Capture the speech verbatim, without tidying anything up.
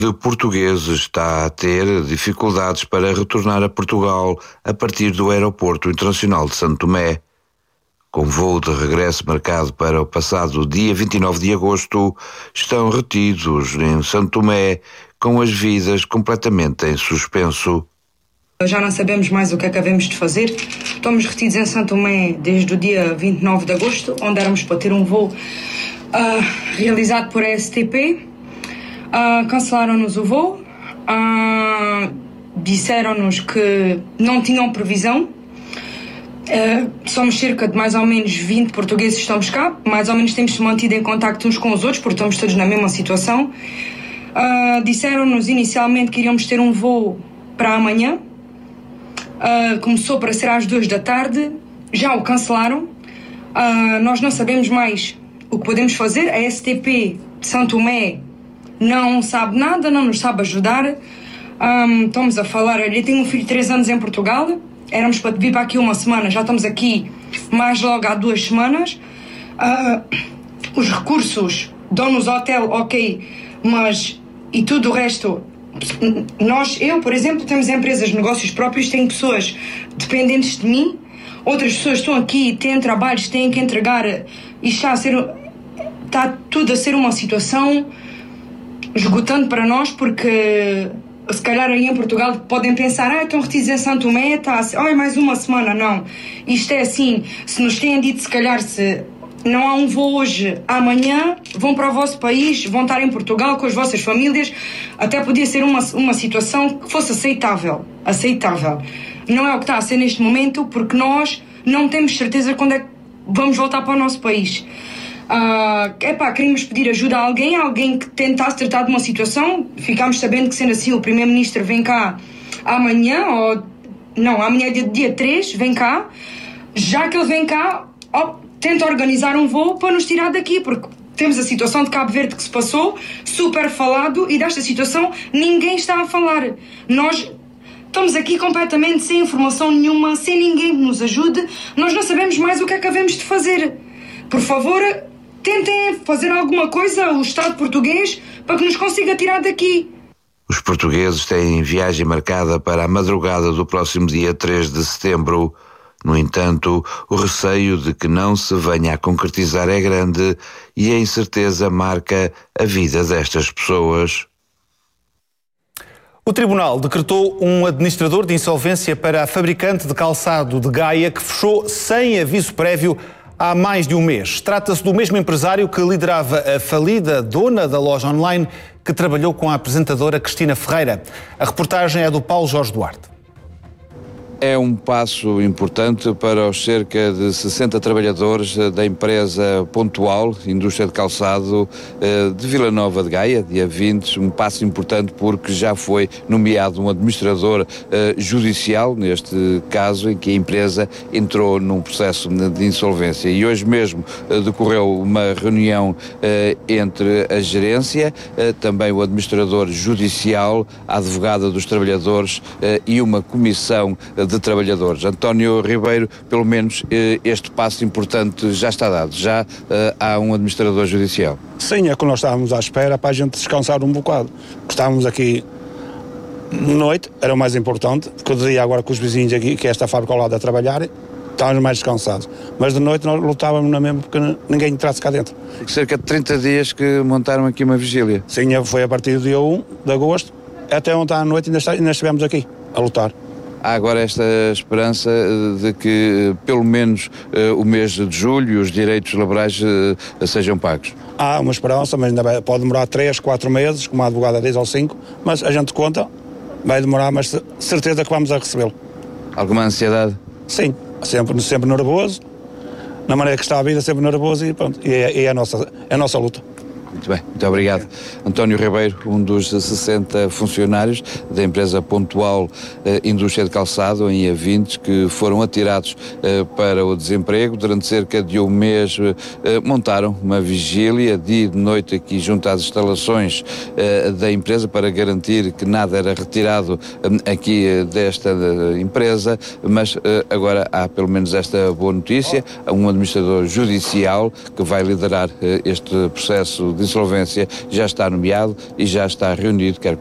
de portugueses está a ter dificuldades para retornar a Portugal a partir do Aeroporto Internacional de Santo Tomé. Com voo de regresso marcado para o passado dia vinte e nove de agosto, estão retidos em Santo Tomé, com as vidas completamente em suspenso. Já não sabemos mais o que é que havemos de fazer. Estamos retidos em Santo Tomé desde o dia vinte e nove de agosto, onde éramos para ter um voo uh, realizado por A S T P. Uh, cancelaram-nos o voo, uh, disseram-nos que não tinham previsão. Uh, somos cerca de mais ou menos vinte portugueses que estamos cá, mais ou menos temos-se mantido em contacto uns com os outros, porque estamos todos na mesma situação. Uh, disseram-nos inicialmente que iríamos ter um voo para amanhã, uh, começou para ser às duas da tarde, já o cancelaram. Uh, nós não sabemos mais o que podemos fazer. A S T P de Santo Tomé não sabe nada, não nos sabe ajudar. Um, estamos a falar, eu tenho um filho de três anos em Portugal, éramos para vir para aqui uma semana, já estamos aqui mais logo há duas semanas. Uh, os recursos dão-nos hotel, ok, mas e tudo o resto, nós, eu, por exemplo, temos empresas, negócios próprios, tenho pessoas dependentes de mim, outras pessoas estão aqui, têm trabalhos, têm que entregar, e está a ser, está tudo a ser uma situação esgotando para nós, porque se calhar aí em Portugal podem pensar, ah, estão retidos em Santo Tomé, está assim, oh, é mais uma semana. Não, isto é assim, se nos têm dito, se calhar, se não há um voo hoje, amanhã vão para o vosso país, vão estar em Portugal com as vossas famílias, até podia ser uma, uma situação que fosse aceitável, aceitável. Não é o que está a ser neste momento, porque nós não temos certeza quando é que vamos voltar para o nosso país. Uh, epá, queríamos pedir ajuda a alguém, alguém que tentasse tratar de uma situação. Ficámos sabendo que, sendo assim, o primeiro-ministro vem cá amanhã, ou não, amanhã é dia, dia três, vem cá. Já que ele vem cá, oh, tenta organizar um voo para nos tirar daqui, porque temos a situação de Cabo Verde que se passou, super falado, e desta situação ninguém está a falar. Nós estamos aqui completamente sem informação nenhuma, sem ninguém que nos ajude. Nós não sabemos mais o que é que havemos de fazer. Por favor, tentem fazer alguma coisa, o Estado português, para que nos consiga tirar daqui. Os portugueses têm viagem marcada para a madrugada do próximo dia três de setembro. No entanto, o receio de que não se venha a concretizar é grande e a incerteza marca a vida destas pessoas. O Tribunal decretou um administrador de insolvência para a fabricante de calçado de Gaia que fechou sem aviso prévio há mais de um mês. Trata-se do mesmo empresário que liderava a falida dona da loja online que trabalhou com a apresentadora Cristina Ferreira. A reportagem é do Paulo Jorge Duarte. É um passo importante para os cerca de sessenta trabalhadores da empresa Pontual, indústria de calçado de Vila Nova de Gaia, dia vinte, um passo importante porque já foi nomeado um administrador judicial, neste caso, em que a empresa entrou num processo de insolvência. E hoje mesmo decorreu uma reunião entre a gerência, também o administrador judicial, a advogada dos trabalhadores e uma comissão de de trabalhadores. António Ribeiro, pelo menos este passo importante já está dado, já uh, há um administrador judicial. Sim, é que nós estávamos à espera para a gente descansar um bocado. Estávamos aqui de noite, era o mais importante, porque eu dizia agora com os vizinhos aqui, que esta fábrica ao lado a trabalhar, estávamos mais descansados. Mas de noite nós lutávamos na mesma porque ninguém entrasse cá dentro. Cerca de trinta dias que montaram aqui uma vigília. Sim, foi a partir do dia um de agosto, até ontem à noite ainda, está, ainda estivemos aqui a lutar. Há agora esta esperança de que pelo menos uh, o mês de julho os direitos laborais uh, sejam pagos. Há uma esperança, mas ainda pode demorar três, quatro meses, como a advogada diz, ou cinco, mas a gente conta, vai demorar, mas certeza que vamos a recebê-lo. Alguma ansiedade? Sim, sempre, sempre nervoso, na maneira que está a vida, sempre nervoso e pronto, e é, é, a, nossa, é a nossa luta. Muito bem, muito obrigado. António Ribeiro, um dos sessenta funcionários da empresa Pontual eh, Indústria de Calçado, em A vinte, que foram atirados eh, para o desemprego. Durante cerca de um mês eh, montaram uma vigília dia e de noite aqui junto às instalações eh, da empresa para garantir que nada era retirado eh, aqui eh, desta eh, empresa, mas eh, agora há pelo menos esta boa notícia, há um administrador judicial que vai liderar eh, este processo de de insolvência já está nomeado e já está reunido, quer